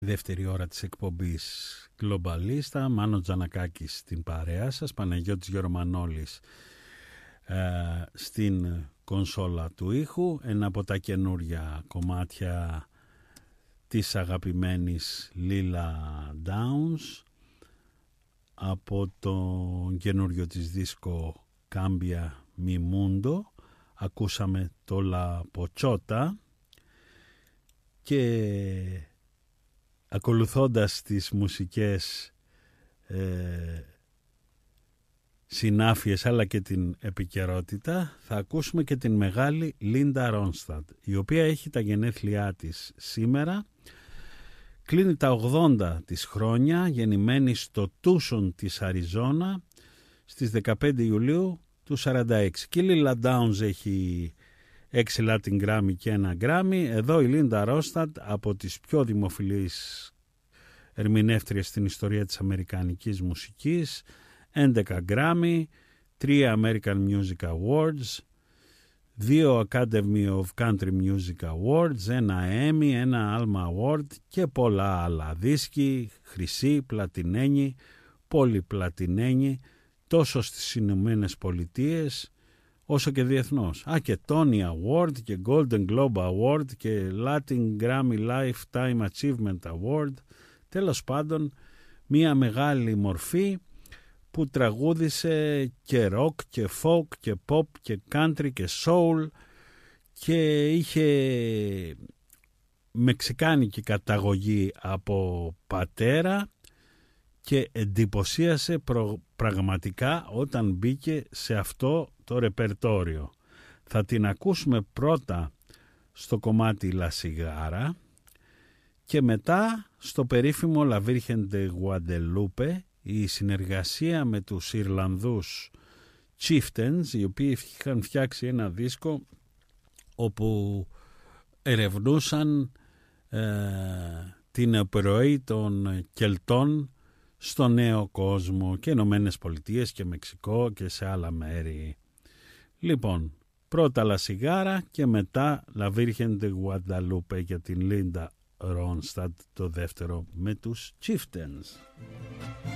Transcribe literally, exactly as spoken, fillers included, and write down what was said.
Δεύτερη ώρα της εκπομπής Γκλομπαλίστα, Μάνο Τζανακάκης στην παρέα σας, Παναγιώτης Γερομανόλης ε, στην κονσόλα του ήχου. Ένα από τα καινούρια κομμάτια της αγαπημένης Lila Downs από το καινούριο της δίσκο Cambia Mi Mundo. Ακούσαμε το La Pochota και ακολουθώντας τις μουσικές ε, συνάφειες αλλά και την επικαιρότητα, θα ακούσουμε και την μεγάλη Λίντα Ρόνσταντ, η οποία έχει τα γενέθλιά της σήμερα. Κλείνει τα ογδόντα της χρόνια, γεννημένη στο Τούσον της Αριζόνα στις δεκαπέντε Ιουλίου του σαράντα έξι. Και η Lila Downs έχει έξι Latin Grammy και ένα Grammy. Εδώ η Λίντα Ρόνσταντ, από τις πιο δημοφιλείς ερμηνεύτριες στην ιστορία της αμερικανικής μουσικής, έντεκα Grammy, τρία American Music Awards, δύο Academy of Country Music Awards, ένα Emmy, ένα Alma Award και πολλά άλλα. Δίσκοι, χρυσή, πλατινένη, πολυπλατινένη, τόσο στις Ηνωμένες Πολιτείες όσο και διεθνώς. Α, και Tony Award και Golden Globe Award και Latin Grammy Lifetime Achievement Award. Τέλος πάντων, μία μεγάλη μορφή που τραγούδισε και rock και folk και pop και country και soul και είχε μεξικάνικη καταγωγή από πατέρα και εντυπωσίασε προ, πραγματικά όταν μπήκε σε αυτό το ρεπερτόριο. Θα την ακούσουμε πρώτα στο κομμάτι La Cigara και μετά στο περίφημο La Virgen de Guadalupe, η συνεργασία με τους Ιρλανδούς Chieftains, οι οποίοι είχαν φτιάξει ένα δίσκο όπου ερευνούσαν ε, την επιρροή των Κελτών στο νέο κόσμο και Ηνωμένες Πολιτείες και Μεξικό και σε άλλα μέρη. Λοιπόν, πρώτα La Cigara και μετά La Virgen de Guadalupe για την Λίντα Ρόνσταντ, το δεύτερο με τους Chieftains.